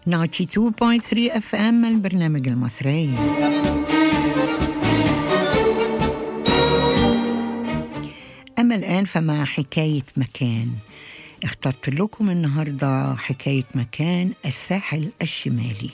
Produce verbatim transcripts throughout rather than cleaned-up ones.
تسعة وتسعين فاصلة ثلاثة اف ام البرنامج المصري. أما الآن فمع حكاية مكان. اخترت لكم النهاردة حكاية مكان الساحل الشمالي.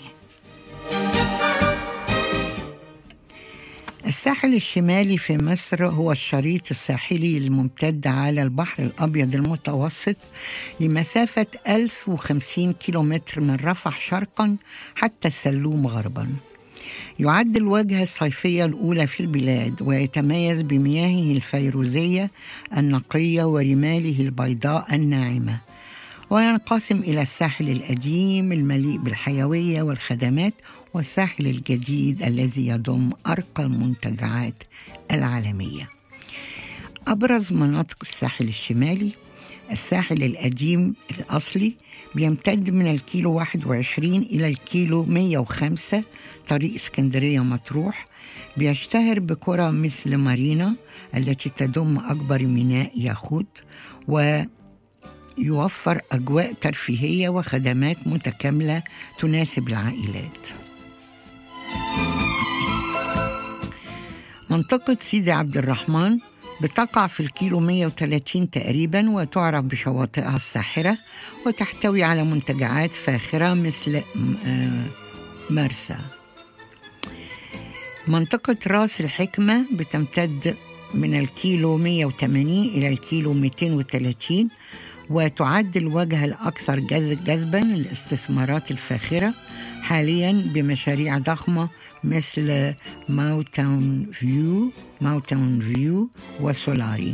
الساحل الشمالي في مصر هو الشريط الساحلي الممتد على البحر الأبيض المتوسط لمسافة ألف وخمسين كيلومتر من رفح شرقا حتى السلوم غربا. يعد الواجهة الصيفية الأولى في البلاد، ويتميز بمياهه الفيروزية النقية ورماله البيضاء الناعمة، وينقسم إلى الساحل القديم المليء بالحيوية والخدمات، والساحل الجديد الذي يضم أرقى المنتجعات العالمية. أبرز مناطق الساحل الشمالي: الساحل القديم الأصلي بيمتد من الكيلو واحد وعشرين إلى الكيلو مية وخمسة طريق اسكندرية مطروح. بيشتهر بقرى مثل مارينا التي تضم أكبر ميناء يخوت، ويوفر أجواء ترفيهية وخدمات متكاملة تناسب العائلات. منطقة سيدي عبد الرحمن بتقع في الكيلو مية وثلاثين تقريبا، وتعرف بشواطئها الساحرة، وتحتوي على منتجعات فاخرة مثل مرسى. منطقة راس الحكمة بتمتد من الكيلو مية وثمانين إلى الكيلو مئتين وثلاثين، وتعد الواجهة الأكثر جذبا للاستثمارات الفاخرة حاليا بمشاريع ضخمة مثل ماوتاون فيو ماوتاون فيو وسولاري.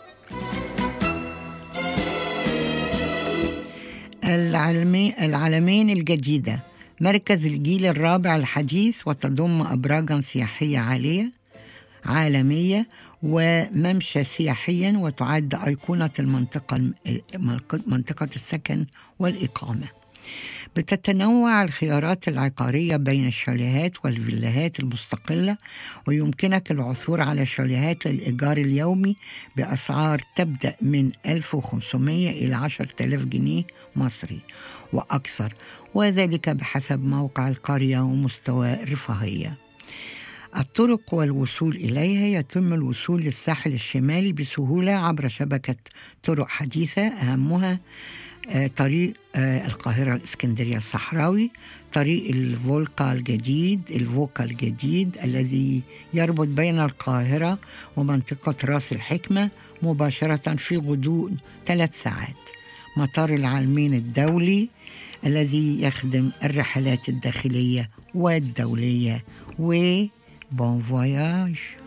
العلمين الجديدة مركز الجيل الرابع الحديث، وتضم أبراجا سياحية عالية عالمية وممشى سياحيا، وتعد أيقونة المنطقة منطقة السكن والإقامة. بتتنوع الخيارات العقارية بين الشاليهات والفيلاهات المستقلة، ويمكنك العثور على شاليهات للإيجار اليومي بأسعار تبدأ من ألف وخمسمية إلى عشرة آلاف جنيه مصري وأكثر، وذلك بحسب موقع القرية ومستوى الرفاهية. الطرق والوصول إليها: يتم الوصول للساحل الشمالي بسهولة عبر شبكة طرق حديثة، أهمها طريق القاهرة الإسكندرية الصحراوي، طريق الفولكا الجديد الفوكا الجديد الذي يربط بين القاهرة ومنطقة راس الحكمة مباشرة في غضون ثلاث ساعات، مطار العلمين الدولي الذي يخدم الرحلات الداخلية والدولية. و بون فواياج.